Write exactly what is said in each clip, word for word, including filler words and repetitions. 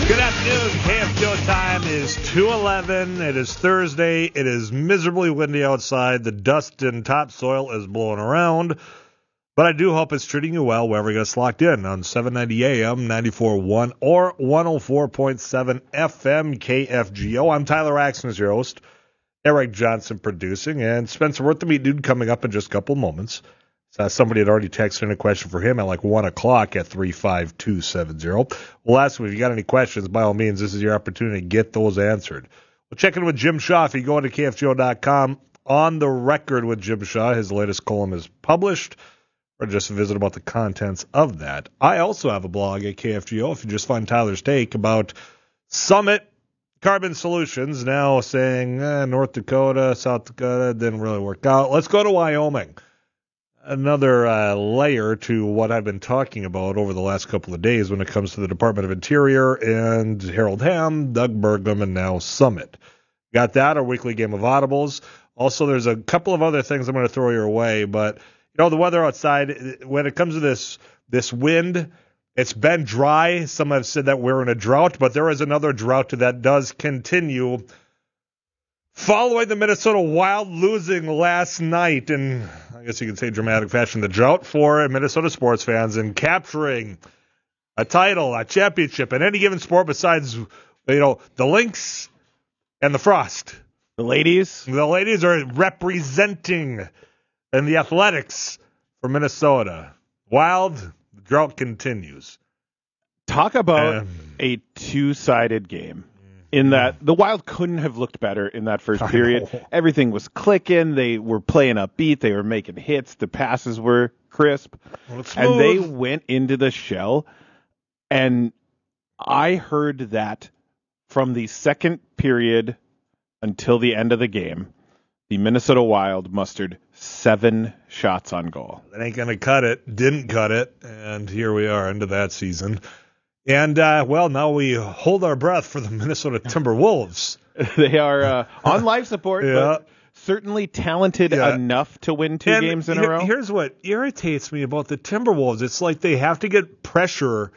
Good afternoon. K F G O time is two eleven. It is Thursday. It is miserably windy outside. The dust and topsoil is blowing around. But I do hope it's treating you well wherever you get locked in on seven ninety A M, ninety-four point one, or one oh four point seven F M K F G O. I'm Tyler Axton as your host. Eric Johnson producing. And Spencer Worth, the meat dude, coming up in just a couple moments. So somebody had already texted in a question for him at like one o'clock at three five two seven zero. We'll ask him if you got any questions. By all means, this is your opportunity to get those answered. We'll check in with Jim Shaw. If you go into K F G O dot com, On the Record with Jim Shaw, his latest column is published, or just visit about the contents of that. I also have a blog at K F G O, if you just find Tyler's take, about Summit Carbon Solutions, now saying eh, North Dakota, South Dakota, didn't really work out. Let's go to Wyoming. Another uh, layer to what I've been talking about over the last couple of days when it comes to the Department of Interior and Harold Hamm, Doug Burgum, and now Summit. Got that, our weekly game of audibles. Also, there's a couple of other things I'm going to throw your way, but you know, the weather outside, when it comes to this this wind, it's been dry. Some have said that we're in a drought, but there is another drought that does continue following the Minnesota Wild losing last night in, I guess you could say, dramatic fashion, the drought for Minnesota sports fans and capturing a title, a championship in any given sport besides, you know, the Lynx and the Frost. The ladies? The ladies are representing in the athletics for Minnesota. Wild, the drought continues. Talk about Um, a two-sided game. In that the Wild couldn't have looked better in that first period. Everything was clicking. They were playing upbeat. They were making hits. The passes were crisp. Well, and they went into the shell. And I heard that from the second period until the end of the game, the Minnesota Wild mustered seven shots on goal. That ain't going to cut it. Didn't cut it. And here we are into that season. And, uh, well, now we hold our breath for the Minnesota Timberwolves. They are uh, on life support, Yeah. but certainly talented Yeah. enough to win two And games in here- a row. Here's what irritates me about the Timberwolves. It's like they have to get pressure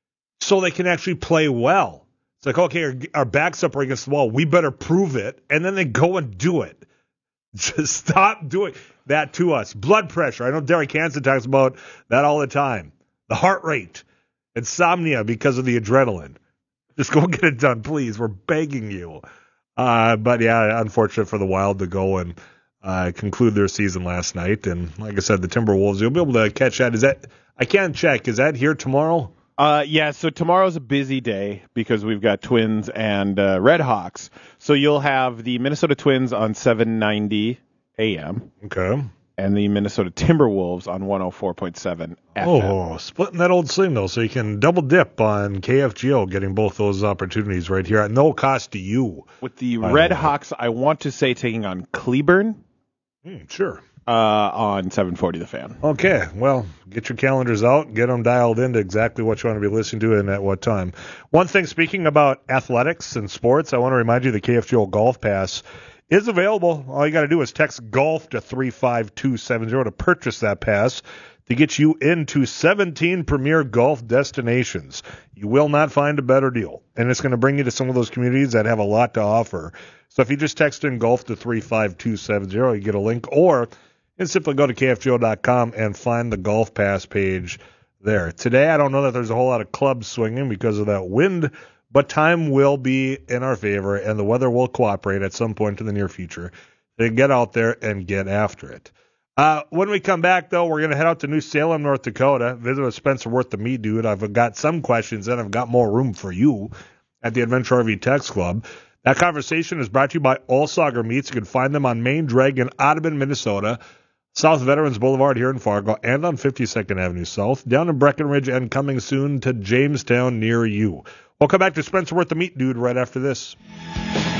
so they can actually play well. It's like, okay, our, our back's up against the wall. We better prove it. And then they go and do it. Just stop doing that to us. Blood pressure. I know Derek Hansen talks about that all the time. The heart rate. Insomnia because of the adrenaline. Just go get it done, please. We're begging you. Uh, but, yeah, unfortunate for the Wild to go and uh, conclude their season last night. And, like I said, the Timberwolves, you'll be able to catch that. Is that I can't check. Is that here tomorrow? Uh, yeah, so tomorrow's a busy day because we've got Twins and uh, Red Hawks. So you'll have the Minnesota Twins on seven ninety A M. Okay. And the Minnesota Timberwolves on one oh four point seven F M. Oh, splitting that old signal so you can double dip on K F G O, getting both those opportunities right here at no cost to you. With the Red Hawks, I want to say, taking on Cleburne. Mm, sure. Uh, on seven forty The Fan. Okay, well, get your calendars out, get them dialed into exactly what you want to be listening to and at what time. One thing, speaking about athletics and sports, I want to remind you the K F G O Golf Pass is available. All you got to do is text golf to three five two seven zero to purchase that pass to get you into seventeen premier golf destinations. You will not find a better deal, and it's going to bring you to some of those communities that have a lot to offer. So if you just text in golf to three five two seven zero, you get a link, or you can simply go to K F G O dot com and find the Golf Pass page there. Today, I don't know that there's a whole lot of clubs swinging because of that wind, but time will be in our favor, and the weather will cooperate at some point in the near future. So get out there and get after it. Uh, when we come back, though, we're going to head out to New Salem, North Dakota, visit with Spencer Worth, the meat dude. I've got some questions, and I've got more room for you at the Adventure R V Text Club. That conversation is brought to you by All Sauger Meats. You can find them on Main Drag in Audubon, Minnesota, South Veterans Boulevard here in Fargo, and on fifty-second Avenue South, down in Breckenridge, and coming soon to Jamestown near you. We'll come back to Spencer Worth, the meat dude, right after this.